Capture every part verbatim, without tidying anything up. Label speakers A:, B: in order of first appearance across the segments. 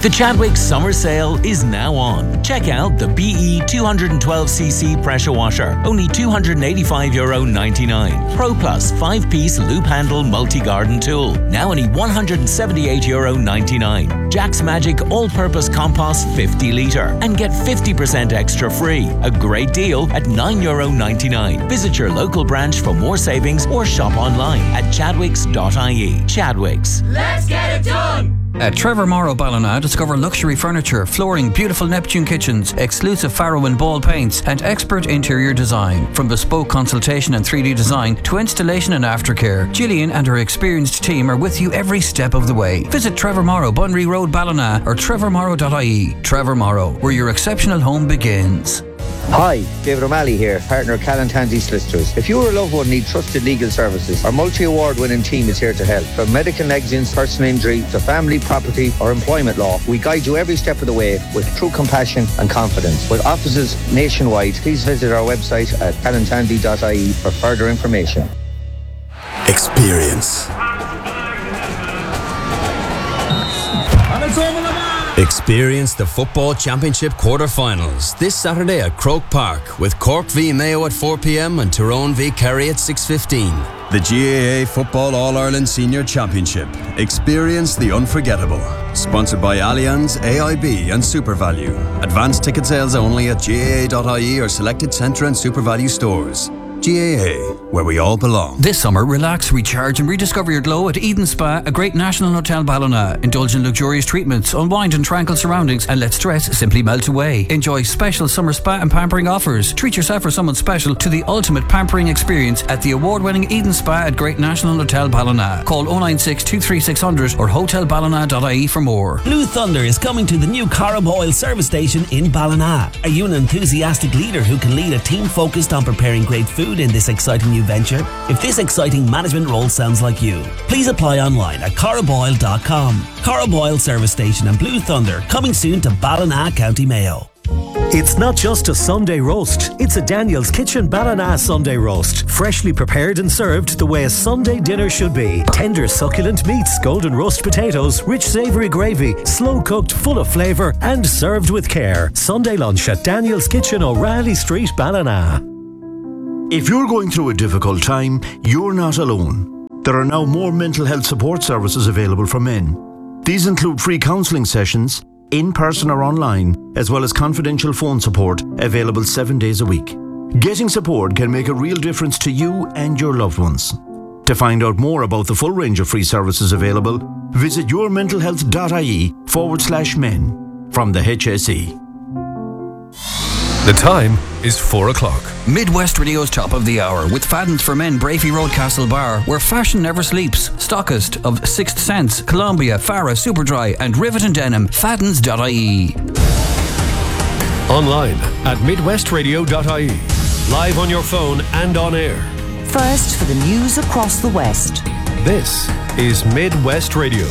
A: The Chadwicks summer sale is now on. Check out the B E two twelve c c pressure washer, only two hundred eighty-five euro ninety-nine. Pro Plus five-piece loop handle multi-garden tool, now only one hundred seventy-eight euro ninety-nine. Jack's Magic all-purpose compost fifty litre and get fifty percent extra free. A great deal at nine euro ninety-nine. Visit your local branch for more savings or shop online at chadwicks dot I E. Chadwicks.
B: Let's get it done!
C: At Trevor Morrow Ballina, discover luxury furniture, flooring, beautiful Neptune kitchens, exclusive Farrow and Ball paints, and expert interior design. From bespoke consultation and three D design to installation and aftercare, Gillian and her experienced team are with you every step of the way. Visit Trevor Morrow, Bunry Road, Ballina, or trevor morrow dot I E. Trevor Morrow, where your exceptional home begins.
D: Hi, David O'Malley here, partner of Callan Tansey Solicitors. If you or a loved one need trusted legal services, our multi-award winning team is here to help. From medical negligence, personal injury, to family, property or employment law, we guide you every step of the way with true compassion and confidence. With offices nationwide, please visit our website at callan tansey dot I E for further information.
E: Experience. Experience the Football Championship quarter-finals this Saturday at Croke Park with Cork v Mayo at four p.m. and Tyrone v Kerry at six fifteen. The G A A Football All-Ireland Senior Championship. Experience the unforgettable. Sponsored by Allianz, A I B and SuperValue. Advanced ticket sales only at G A A dot I E or selected Centra and SuperValue stores. G A A, where we all belong.
C: This summer, relax, recharge and rediscover your glow at Eden Spa, a great national hotel Ballina. Indulge in luxurious treatments, unwind in tranquil surroundings and let stress simply melt away. Enjoy special summer spa and pampering offers. Treat yourself or someone special to the ultimate pampering experience at the award-winning Eden Spa at Great National Hotel Ballina. Call oh nine six, two three six zero zero or hotel ballina dot I E for more.
F: Blue Thunder is coming to the new Corrib Oil service station in Ballina. Are you an enthusiastic leader who can lead a team focused on preparing great food in this exciting new venture? If this exciting management role sounds like you, please apply online at corrib oil dot com. Corrib Oil Service Station and Blue Thunder coming soon to Ballina, County Mayo.
G: It's not just a Sunday roast, it's a Daniel's Kitchen Ballina Sunday roast. Freshly prepared and served the way a Sunday dinner should be. Tender succulent meats, golden roast potatoes, rich savoury gravy, slow cooked, full of flavour and served with care. Sunday lunch at Daniel's Kitchen, O'Reilly Street, Ballina.
H: If you're going through a difficult time, you're not alone. There are now more mental health support services available for men. These include free counselling sessions, in person or online, as well as confidential phone support available seven days a week. Getting support can make a real difference to you and your loved ones. To find out more about the full range of free services available, visit yourmentalhealth.ie forward slash men from the H S E.
I: The time is four o'clock.
C: Midwest Radio's top of the hour with Fadden's for Men, Brafey Road, Castle Bar, where fashion never sleeps. Stockist of Sixth Sense, Columbia, Farah, Superdry and Rivet and Denim. Faddens dot I E.
I: Online at midwest radio dot I E. Live on your phone and on air.
J: First for the news across the West.
I: This is Midwest Radio.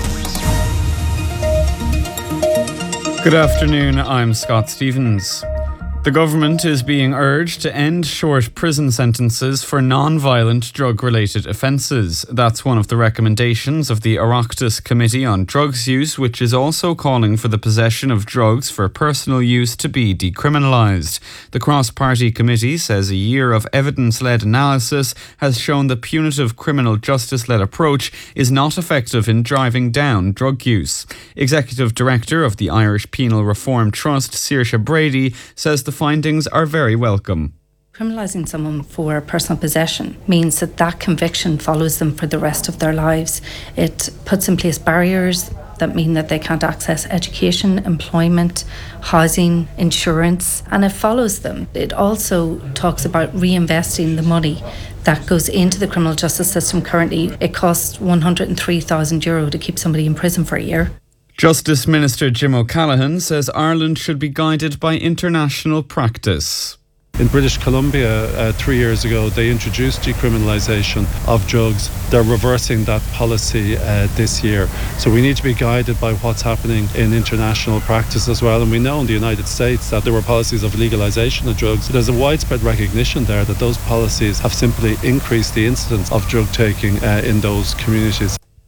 K: Good afternoon, I'm Scott Stevens. The government is being urged to end short prison sentences for non-violent drug-related offences. That's one of the recommendations of the Oireachtas Committee on Drugs Use, which is also calling for the possession of drugs for personal use to be decriminalised. The cross-party committee says a year of evidence-led analysis has shown the punitive criminal justice-led approach is not effective in driving down drug use. Executive Director of the Irish Penal Reform Trust, Saoirse Brady, says the The findings are very welcome.
L: Criminalising someone for personal possession means that that conviction follows them for the rest of their lives. It puts in place barriers that mean that they can't access education, employment, housing, insurance, and it follows them. It also talks about reinvesting the money that goes into the criminal justice system currently. It costs one hundred three thousand euro to keep somebody in prison for a year.
K: Justice Minister Jim O'Callaghan says Ireland should be guided by international practice.
M: In British Columbia, uh, three years ago, they introduced decriminalisation of drugs. They're reversing that policy uh, this year. So we need to be guided by what's happening in international practice as well. And we know in the United States that there were policies of legalisation of drugs. There's a widespread recognition there that those policies have simply increased the incidence of drug taking uh, in those communities.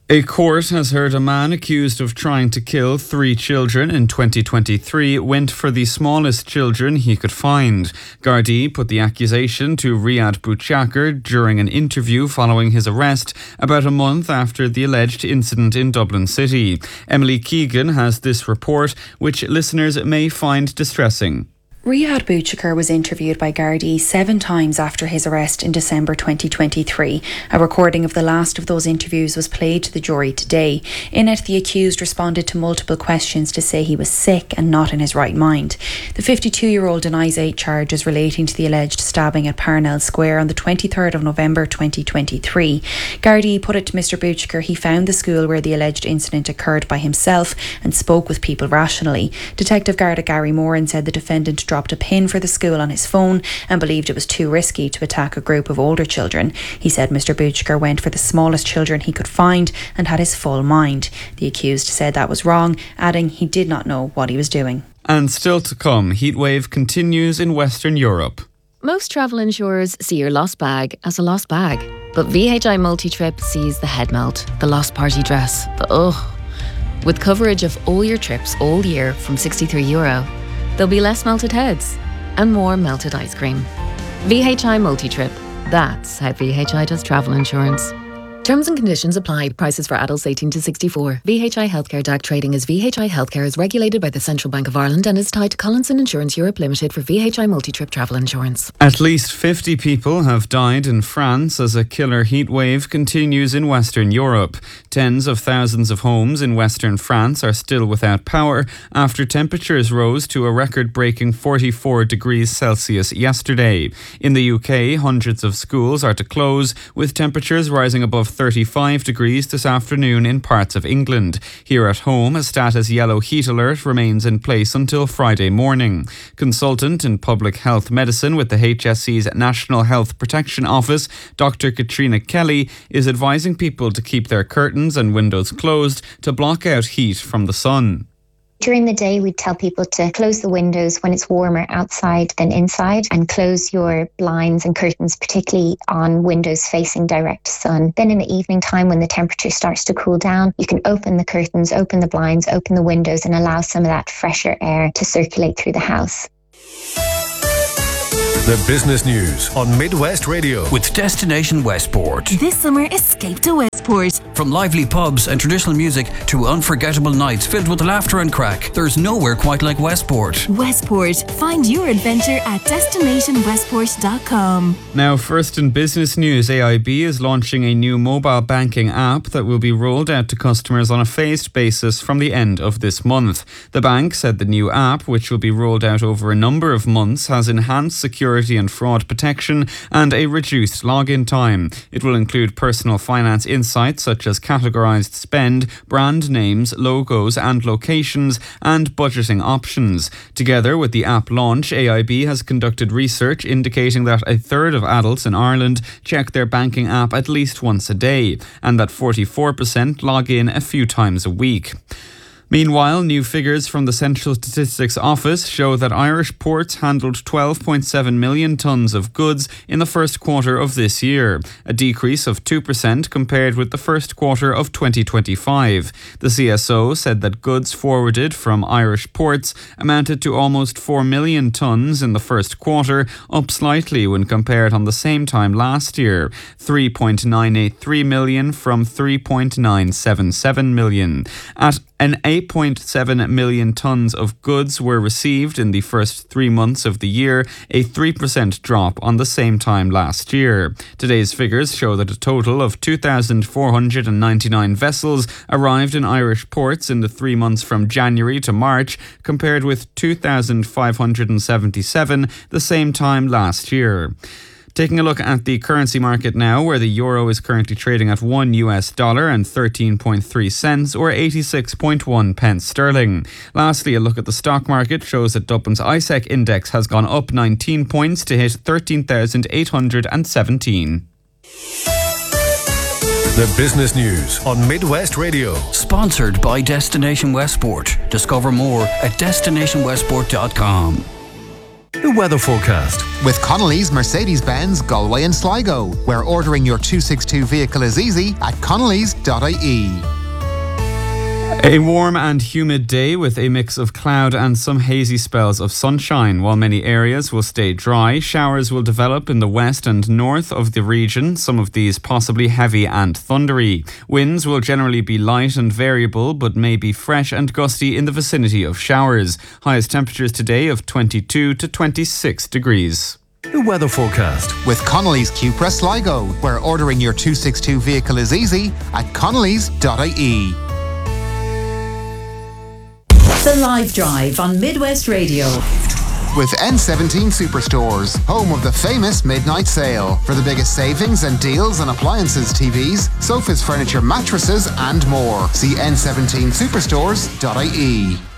K: A court has heard a man accused of trying to kill three children in twenty twenty-three went for the smallest children he could find. Gardaí put the accusation to Riyad Bouchakar during an interview following his arrest about a month after the alleged incident in Dublin City. Emily Keegan has this report, which listeners may find distressing.
B: Riyad Bouchakar was interviewed by Gardaí seven times after his arrest in December twenty twenty-three. A recording of the last of those interviews was played to the jury today. In it, the accused responded to multiple questions to say he was sick and not in his right mind. The fifty-two-year-old denies eight charges relating to the alleged stabbing at Parnell Square on the twenty-third of November twenty twenty-three. Gardaí put it to Mister Bouchakar he found the school where the alleged incident occurred by himself and spoke with people rationally. Detective Garda Gary Moran said the defendant dropped a pin for the school on his phone and believed it was too risky to attack a group of older children. He said Mister Bouchakar went for the smallest children he could find and had his full mind. The accused said that was wrong, adding he did not know what he was doing.
K: And still to come, heatwave continues in Western Europe.
N: Most travel insurers see your lost bag as a lost bag, but V H I Multi-Trip sees the head melt, the lost party dress, the ugh. With coverage of all your trips all year from sixty-three euro, there'll be less melted heads and more melted ice cream. V H I Multi-Trip. That's how V H I does travel insurance. Terms and conditions apply. Prices for adults eighteen to sixty-four. V H I Healthcare D A C trading as V H I Healthcare is regulated by the Central Bank of Ireland and is tied to Collinson Insurance Europe Limited for V H I Multi-Trip travel insurance.
K: At least fifty people have died in France as a killer heatwave continues in Western Europe. Tens of thousands of homes in Western France are still without power after temperatures rose to a record-breaking forty-four degrees Celsius yesterday. In the U K, hundreds of schools are to close, with temperatures rising above thirty-five degrees this afternoon in parts of England. Here at home, a status yellow heat alert remains in place until Friday morning. Consultant in public health medicine with the H S E's National Health Protection Office, Doctor Katrina Kelly, is advising people to keep their curtains and windows closed to block out heat from the sun.
O: During the day, we tell people to close the windows when it's warmer outside than inside and close your blinds and curtains, particularly on windows facing direct sun. Then in the evening time, when the temperature starts to cool down, you can open the curtains, open the blinds, open the windows and allow some of that fresher air to circulate through the house.
I: The business news on Midwest Radio
C: with Destination Westport.
P: This summer, escape to Westport.
C: From lively pubs and traditional music to unforgettable nights filled with laughter and crack, there's nowhere quite like Westport.
P: Westport. Find your adventure at destination westport dot com.
K: Now, first in business news, A I B is launching a new mobile banking app that will be rolled out to customers on a phased basis from the end of this month. The bank said the new app, which will be rolled out over a number of months, has enhanced security and fraud protection and a reduced login time. It will include personal finance insights such as categorized spend, brand names, logos and locations, and budgeting options. Together with the app launch, A I B has conducted research indicating that a third of adults in Ireland check their banking app at least once a day, and that forty-four percent log in a few times a week. Meanwhile, new figures from the Central Statistics Office show that Irish ports handled twelve point seven million tonnes of goods in the first quarter of this year, a decrease of two percent compared with the first quarter of twenty twenty-five. The C S O said that goods forwarded from Irish ports amounted to almost four million tonnes in the first quarter, up slightly when compared on the same time last year, three point nine eight three million from three point nine seven seven million. At an eight point seven million tonnes of goods were received in the first three months of the year, a three percent drop on the same time last year. Today's figures show that a total of two thousand four hundred ninety-nine vessels arrived in Irish ports in the three months from January to March, compared with two thousand five hundred seventy-seven the same time last year. Taking a look at the currency market now, where the euro is currently trading at one U S dollar and thirteen point three cents or eighty-six point one pence sterling. Lastly, a look at the stock market shows that Dublin's I S E C index has gone up nineteen points to hit thirteen thousand eight hundred seventeen.
I: The business news on Midwest Radio.
C: Sponsored by Destination Westport. Discover more at destination westport dot com.
Q: The weather forecast
R: with Connolly's Mercedes-Benz Galway and Sligo, where ordering your two sixty-two vehicle is easy at connellys dot I E.
K: A warm and humid day with a mix of cloud and some hazy spells of sunshine. While many areas will stay dry, showers will develop in the west and north of the region, some of these possibly heavy and thundery. Winds will generally be light and variable, but may be fresh and gusty in the vicinity of showers. Highest temperatures today of twenty-two to twenty-six degrees.
Q: The weather forecast
R: with Connolly's Cupra Sligo, where ordering your two sixty-two vehicle is easy at connellys dot I E.
J: The Live Drive on Midwest Radio.
R: With N seventeen Superstores, home of the famous midnight sale. For the biggest savings and deals on appliances, T Vs, sofas, furniture, mattresses and more. See N seventeen superstores dot I E.